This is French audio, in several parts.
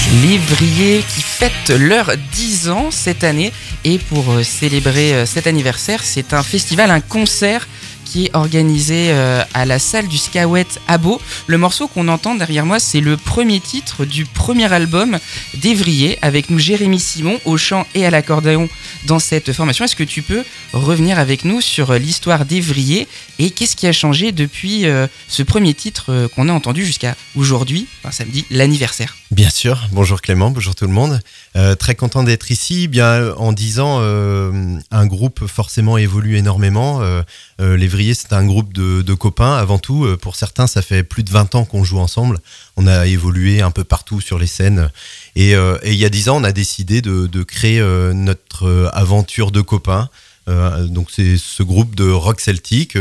Lévrier qui fête leurs 10 ans cette année. Et pour célébrer cet anniversaire, c'est un festival, un concert qui est organisé à la salle du Skawet à Beau. Le morceau qu'on entend derrière moi, c'est le premier titre du premier album d'Évrier, avec nous Jérémy Simon au chant et à l'accordéon dans cette formation. Est-ce que tu peux revenir avec nous sur l'histoire d'Évrier et qu'est-ce qui a changé depuis ce premier titre qu'on a entendu jusqu'à aujourd'hui, enfin samedi, l'anniversaire? Bien sûr, bonjour Clément, bonjour tout le monde. Très content d'être ici. Bien, en 10 ans, un groupe forcément évolue énormément. Lévrier, c'est un groupe de copains avant tout. Pour certains, ça fait plus de 20 ans qu'on joue ensemble. On a évolué un peu partout sur les scènes. Et il y a 10 ans, on a décidé de créer notre aventure de copains. Donc c'est ce groupe de rock celtique.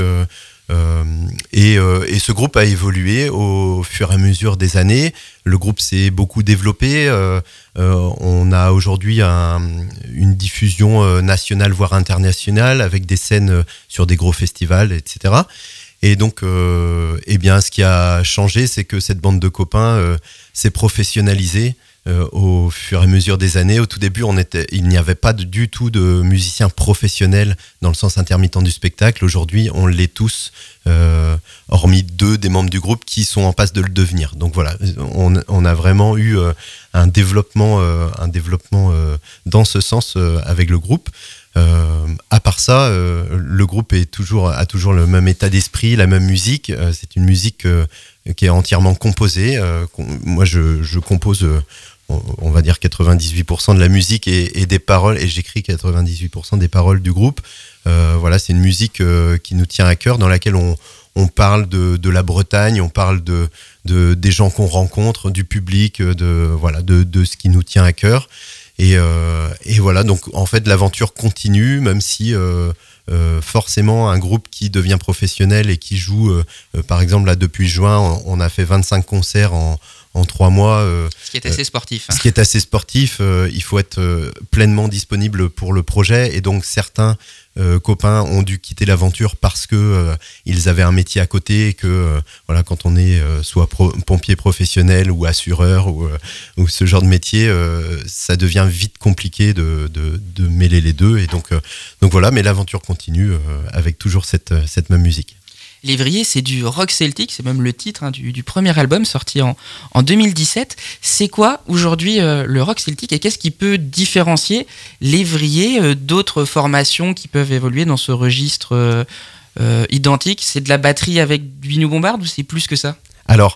Et ce groupe a évolué au fur et à mesure des années. Le groupe s'est beaucoup développé. On a aujourd'hui une diffusion nationale, voire internationale, avec des scènes sur des gros festivals, etc. Et donc, ce qui a changé, c'est que cette bande de copains s'est professionnalisée au fur et à mesure des années. Au tout début, il n'y avait pas du tout de musiciens professionnels dans le sens intermittent du spectacle. Aujourd'hui, on l'est tous, hormis 2 des membres du groupe qui sont en passe de le devenir. Donc voilà, on a vraiment eu un développement dans ce sens avec le groupe. À part ça, le groupe a toujours le même état d'esprit, la même musique. C'est une musique qui est entièrement composée. Moi, je compose, on va dire 98% de la musique et des paroles, et j'écris 98% des paroles du groupe. Voilà, c'est une musique qui nous tient à cœur, dans laquelle on parle de la Bretagne, on parle des gens qu'on rencontre, du public, de ce qui nous tient à cœur. Et voilà, donc en fait l'aventure continue, même si forcément un groupe qui devient professionnel et qui joue, par exemple là depuis juin, on a fait 25 concerts en 3 mois. Ce qui est assez sportif. Ce qui est assez sportif, il faut être pleinement disponible pour le projet, et donc certains copains ont dû quitter l'aventure parce que ils avaient un métier à côté, et que voilà, quand on est soit pompier professionnel ou assureur ou ce genre de métier, ça devient vite compliqué de mêler les deux, et donc voilà, mais l'aventure continue avec toujours cette même musique. Lévrier, c'est du rock celtique, c'est même le titre du premier album sorti en 2017. C'est quoi aujourd'hui le rock celtique, et qu'est-ce qui peut différencier Lévrier d'autres formations qui peuvent évoluer dans ce registre identique? C'est de la batterie avec du Biniou Bombarde, ou c'est plus que ça? Alors,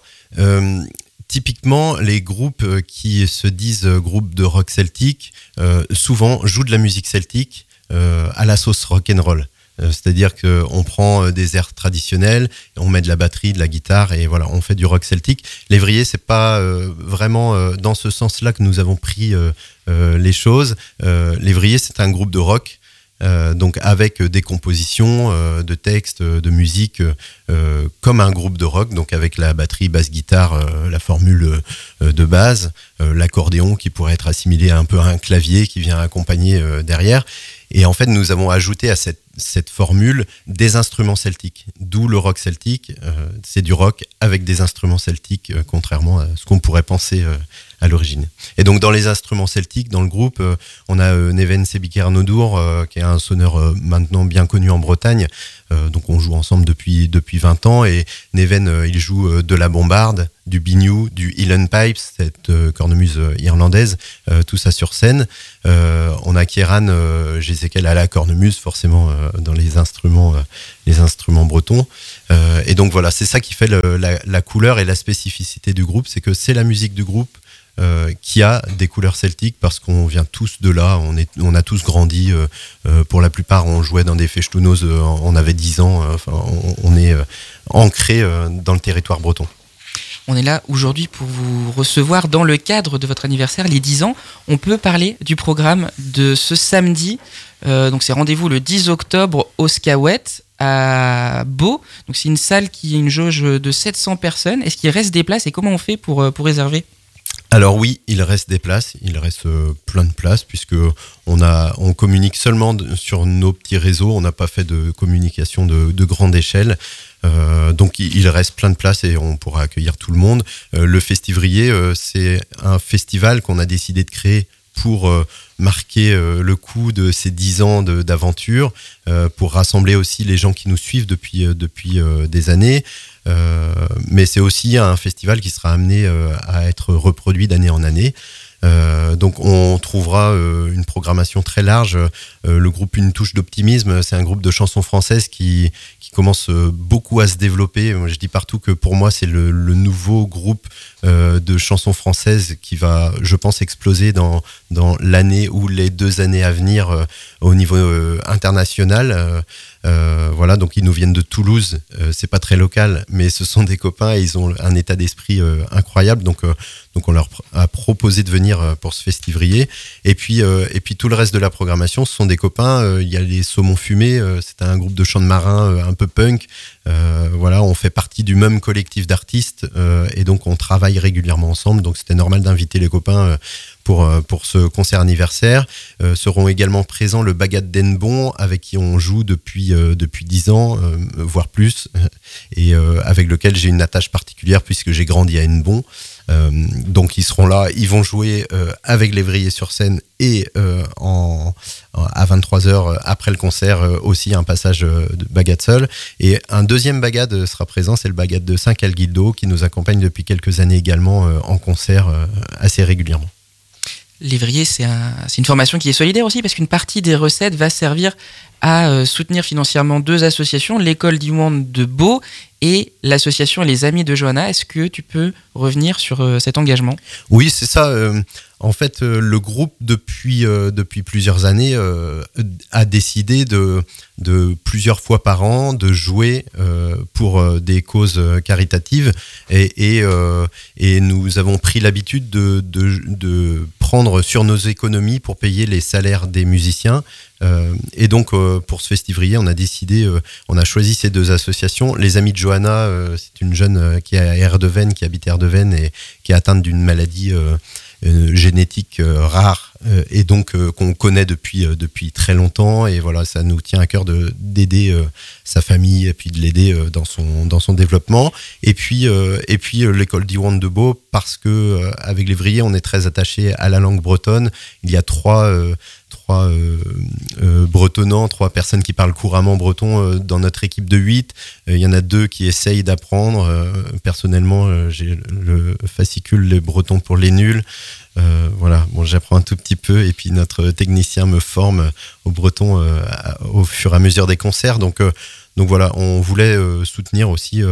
typiquement, les groupes qui se disent groupes de rock celtique, souvent jouent de la musique celtique à la sauce rock'n'roll. C'est-à-dire qu'on prend des airs traditionnels, on met de la batterie, de la guitare, et voilà, on fait du rock celtique. Lévrier, c'est pas vraiment dans ce sens-là que nous avons pris les choses. Lévrier, c'est un groupe de rock, donc avec des compositions de textes, de musique, comme un groupe de rock, donc avec la batterie, basse-guitare, la formule de base, l'accordéon qui pourrait être assimilé un peu à un clavier qui vient accompagner derrière. Et en fait, nous avons ajouté à cette formule des instruments celtiques, d'où le rock celtique. C'est du rock avec des instruments celtiques, contrairement à ce qu'on pourrait penser à l'origine. Et donc, dans les instruments celtiques, dans le groupe, on a Neven Sebikernoddur, qui est un sonneur maintenant bien connu en Bretagne. Donc, on joue ensemble depuis 20 ans. Et Neven, il joue de la bombarde, du biniou, du Uilleann Pipes, cette cornemuse irlandaise, tout ça sur scène. On a Kieran Jezekel à la cornemuse, forcément dans les instruments bretons. Et donc voilà, c'est ça qui fait la couleur et la spécificité du groupe, c'est que c'est la musique du groupe qui a des couleurs celtiques, parce qu'on vient tous de là, on a tous grandi, pour la plupart on jouait dans des festounos, on avait 10 ans, on est ancré dans le territoire breton. On est là aujourd'hui pour vous recevoir dans le cadre de votre anniversaire, les 10 ans. On peut parler du programme de ce samedi. Donc c'est rendez-vous le 10 octobre au Skawet à Beau. Donc c'est une salle qui a une jauge de 700 personnes. Est-ce qu'il reste des places, et comment on fait pour réserver ? Alors oui, il reste des places, il reste plein de places puisque on communique seulement sur nos petits réseaux, on n'a pas fait de communication de grande échelle. Donc il reste plein de places et on pourra accueillir tout le monde. Le Festivrier, c'est un festival qu'on a décidé de créer pour marquer le coup de ces 10 ans d'aventure, pour rassembler aussi les gens qui nous suivent depuis des années. Mais c'est aussi un festival qui sera amené à être reproduit d'année en année. Donc on trouvera une programmation très large. Le groupe Une Touche d'Optimisme, c'est un groupe de chansons françaises qui commence beaucoup à se développer. Je dis partout que pour moi c'est le nouveau groupe de chansons françaises qui va, je pense, exploser dans l'année ou les 2 années à venir au niveau international. Voilà, donc ils nous viennent de Toulouse, c'est pas très local, mais ce sont des copains et ils ont un état d'esprit incroyable. Donc on leur a proposé de venir pour ce Festivrier. Et puis tout le reste de la programmation, ce sont des copains. Il y a les Saumons Fumés, c'est un groupe de chants de marins un peu punk. Voilà, on fait partie du même collectif d'artistes et donc on travaille régulièrement ensemble. Donc c'était normal d'inviter les copains pour ce concert anniversaire. Seront également présents le Bagad d'Enbon, avec qui on joue depuis 10 ans, voire plus, et avec lequel j'ai une attache particulière puisque j'ai grandi à Enbon. Donc ils seront là, ils vont jouer avec Lévrier sur scène et à 23h après le concert aussi un passage de Bagad seul. Et un deuxième Bagad sera présent, c'est le Bagad de Saint-Calguildo qui nous accompagne depuis quelques années également en concert assez régulièrement. Lévrier, c'est une formation qui est solidaire aussi parce qu'une partie des recettes va servir à soutenir financièrement 2 associations, l'école d'Iwan de Beau et l'association Les Amis de Johanna. Est-ce que tu peux revenir sur cet engagement ? Oui, c'est ça. En fait, le groupe, depuis plusieurs années, a décidé de plusieurs fois par an de jouer pour des causes caritatives et nous avons pris l'habitude de prendre sur nos économies pour payer les salaires des musiciens. Et donc, pour ce Festivrier, on a choisi ces 2 associations. Les Amis de Johanna, c'est une jeune qui est à Erdeven, qui habite à Erdeven et qui est atteinte d'une maladie génétique rare et donc qu'on connaît depuis très longtemps. Et voilà, ça nous tient à cœur d'aider sa famille et puis de l'aider dans son développement. Et puis l'école d'Iwan de Beau, parce que avec Lévrier, on est très attaché à la langue bretonne. Il y a 3 bretonnants, 3 personnes qui parlent couramment breton dans notre équipe de 8. Il y en a 2 qui essayent d'apprendre. Personnellement, j'ai le fascicule Les Bretons pour les nuls. Voilà, bon, j'apprends un tout petit peu et puis notre technicien me forme au breton au fur et à mesure des concerts. Donc voilà, on voulait soutenir aussi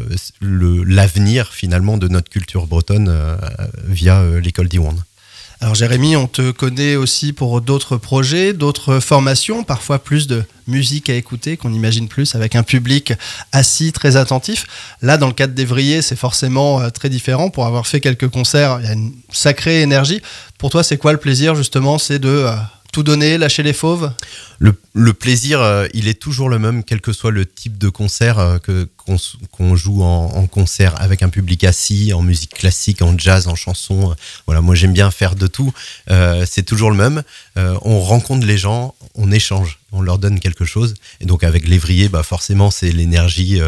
l'avenir finalement de notre culture bretonne via l'école d'Iwan. Alors Jérémy, on te connaît aussi pour d'autres projets, d'autres formations, parfois plus de musique à écouter, qu'on imagine plus avec un public assis, très attentif. Là, dans le cadre d'Évrier, c'est forcément très différent. Pour avoir fait quelques concerts, il y a une sacrée énergie. Pour toi, c'est quoi le plaisir justement ? C'est de tout donner, lâcher les fauves ? Le plaisir, il est toujours le même, quel que soit le type de concert qu'on joue en concert avec un public assis, en musique classique, en jazz, en chanson. Voilà, moi j'aime bien faire de tout. C'est toujours le même. On rencontre les gens, on échange, on leur donne quelque chose. Et donc avec Lévrier, forcément c'est l'énergie.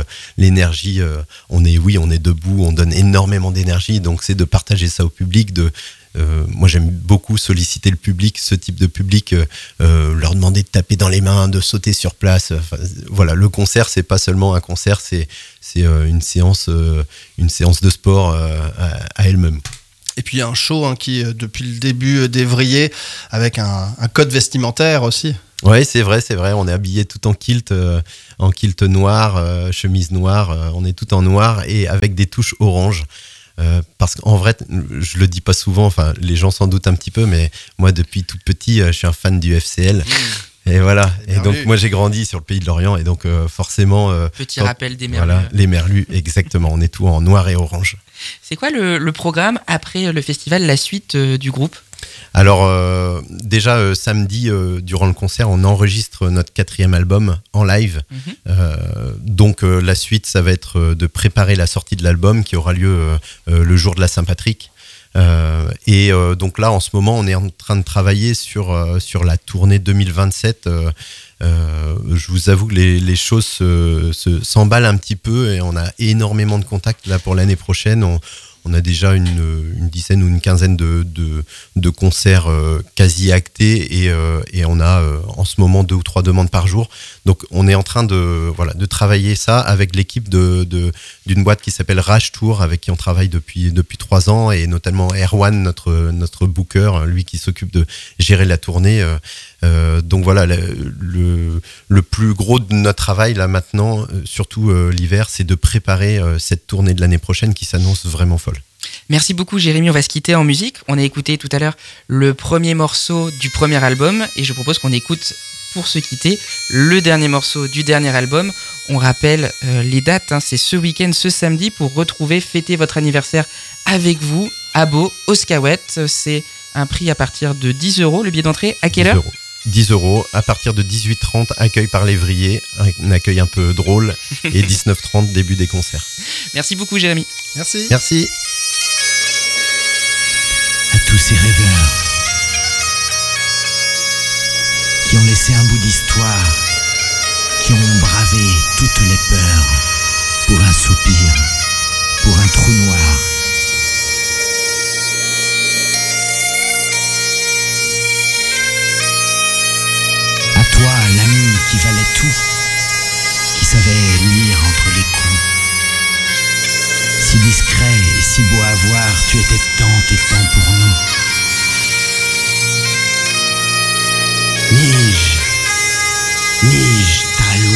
On est debout, on donne énormément d'énergie. Donc c'est de partager ça au public, moi j'aime beaucoup solliciter le public, ce type de public, leur demander de taper dans les mains, de sauter sur place. Voilà, le concert c'est pas seulement un concert, c'est une séance de sport à elle-même. Et puis un show qui depuis le début d'Évrier avec un code vestimentaire aussi. Oui, c'est vrai, on est habillé tout en kilt noir, chemise noire, on est tout en noir et avec des touches orange. Parce qu'en vrai, je le dis pas souvent, enfin les gens s'en doutent un petit peu, mais moi depuis tout petit, je suis un fan du FCL. Et voilà. Et donc moi j'ai grandi sur le pays de Lorient et donc forcément. Rappel des Merlus. Voilà, les Merlus, exactement. On est tout en noir et orange. C'est quoi le programme après le festival, la suite du groupe ? Alors déjà samedi durant le concert on enregistre notre 4e album en live. Donc la suite ça va être de préparer la sortie de l'album qui aura lieu le jour de la Saint-Patrick. Donc là, en ce moment, on est en train de travailler sur la tournée 2027. Je vous avoue que les choses s'emballent un petit peu et on a énormément de contacts là pour l'année prochaine. On a déjà une dizaine ou une quinzaine de concerts quasi actés et on a en ce moment 2 ou 3 demandes par jour. Donc on est en train de travailler ça avec l'équipe d'une boîte qui s'appelle Rage Tour, avec qui on travaille depuis 3 ans, et notamment Erwan, notre booker, lui qui s'occupe de gérer la tournée. Donc voilà, le plus gros de notre travail là maintenant, surtout l'hiver, c'est de préparer cette tournée de l'année prochaine qui s'annonce vraiment folle. Merci beaucoup Jérémy, on va se quitter en musique. On a écouté tout à l'heure le premier morceau du premier album et je propose qu'on écoute pour se quitter le dernier morceau du dernier album. On rappelle les dates, c'est ce week-end, ce samedi, pour fêter votre anniversaire avec vous à Beau, au Skawet. C'est un prix à partir de 10 €, le billet d'entrée. À quelle heure ? 10 € à partir de 18h30, accueil par lévrier, un accueil un peu drôle, et 19h30 début des concerts. Merci beaucoup Jérémy. Merci. À tous ces rêveurs qui ont laissé un bout d'histoire, qui ont bravé toutes les peurs pour un soupir, pour un trou noir. À toi, l'ami qui valait tout, qui savait lire entre les